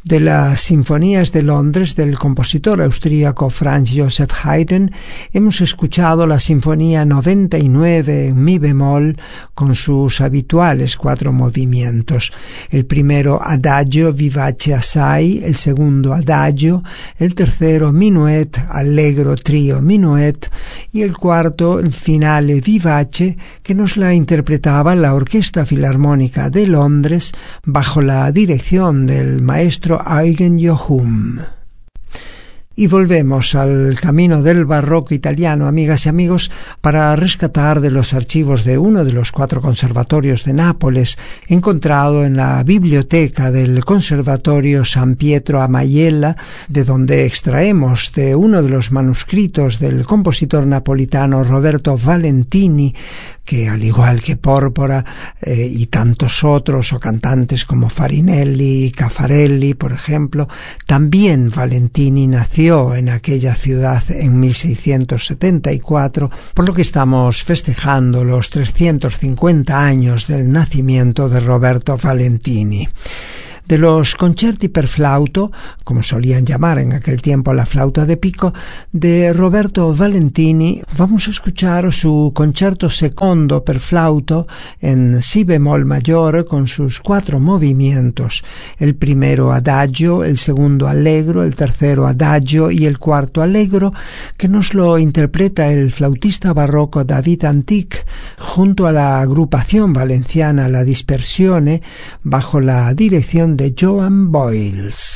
De las Sinfonías de Londres del compositor austríaco Franz Joseph Haydn hemos escuchado la Sinfonía 99 en mi bemol con sus habituales 4 movimientos. El primero Adagio vivace assai, el segundo Adagio, el tercero Minuet allegro trio Minuet y el cuarto el Finale vivace, que nos la interpretaba la Orquesta Filarmónica de Londres bajo la dirección del maestro Eugen Jochum. Y volvemos al camino del barroco italiano, amigas y amigos, para rescatar de los archivos de uno de los 4 conservatorios de Nápoles, encontrado en la biblioteca del Conservatorio San Pietro a Majella, de donde extraemos de uno de los manuscritos del compositor napolitano Roberto Valentini, que al igual que Pórpora y tantos otros, o cantantes como Farinelli y Caffarelli, por ejemplo, también Valentini nació en aquella ciudad en 1674, por lo que estamos festejando los 350 años del nacimiento de Roberto Valentini. De los concerti per flauto, como solían llamar en aquel tiempo la flauta de pico, de Roberto Valentini, vamos a escuchar su concerto secondo per flauto en si bemol mayor con sus 4 movimientos, el primero adagio, el segundo allegro, el tercero adagio y el cuarto allegro, que nos lo interpreta el flautista barroco David Antic junto a la agrupación valenciana La Dispersione bajo la dirección de Joan Boyles.